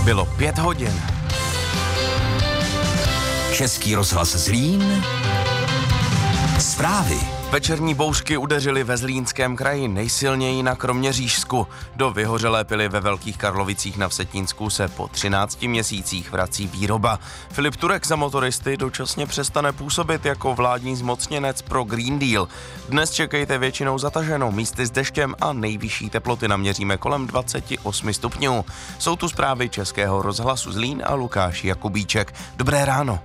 Bylo 5 hodin. Český rozhlas Zlín. Zprávy. Večerní bouřky udeřily ve Zlínském kraji, nejsilněji na Kroměřížsku. Do vyhořelé pily ve Velkých Karlovicích na Vsetínsku se po 13 měsících vrací výroba. Filip Turek za motoristy dočasně přestane působit jako vládní zmocněnec pro Green Deal. Dnes čekejte většinou zataženou, místy s deštěm a nejvyšší teploty naměříme kolem 28 stupňů. Jsou tu zprávy Českého rozhlasu Zlín a Lukáš Jakubíček. Dobré ráno.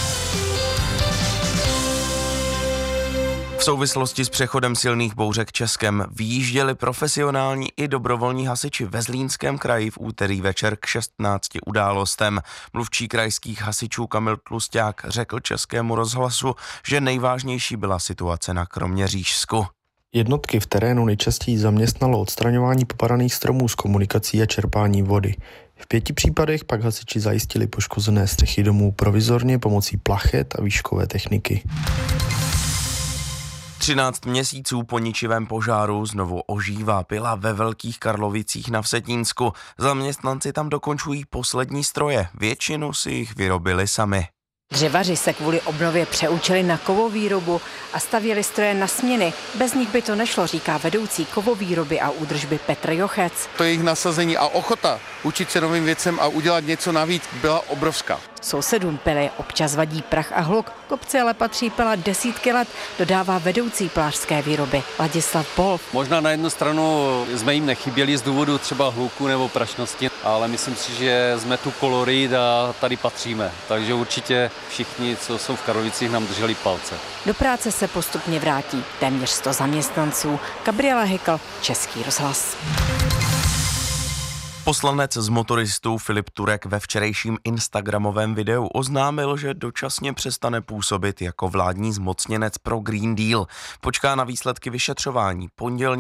V souvislosti s přechodem silných bouřek Českem vyjížděli profesionální i dobrovolní hasiči ve Zlínském kraji v úterý večer k 16 událostem. Mluvčí krajských hasičů Kamil Tlusťák řekl Českému rozhlasu, že nejvážnější byla situace na Kroměřížsku. Jednotky v terénu nejčastěji zaměstnalo odstraňování popadaných stromů z komunikací a čerpání vody. V 5 případech pak hasiči zajistili poškozené střechy domů provizorně pomocí plachet a výškové techniky. 13 měsíců po ničivém požáru znovu ožívá pila ve Velkých Karlovicích na Vsetínsku. Zaměstnanci tam dokončují poslední stroje, většinu si jich vyrobili sami. Dřevaři se kvůli obnově přeučili na kovovýrobu a stavěli stroje na směny. Bez nich by to nešlo, říká vedoucí kovovýroby a údržby Petr Jochec. To jejich nasazení a ochota učit se novým věcem a udělat něco navíc byla obrovská. Sousedům pily občas vadí prach a hluk, kopci ale patří pila desítky let, dodává vedoucí plářské výroby Ladislav Polf. Možná na jednu stranu jsme jim nechyběli z důvodu třeba hluku nebo prašnosti, ale myslím si, že jsme tu kolorit a tady patříme. Takže určitě všichni, co jsou v Karlovicích, nám drželi palce. Do práce se postupně vrátí téměř 100 zaměstnanců. Gabriela Hykl, Český rozhlas. Poslanec z motoristů Filip Turek ve včerejším instagramovém videu oznámil, že dočasně přestane působit jako vládní zmocněnec pro Green Deal. Počká na výsledky vyšetřování. Pondělní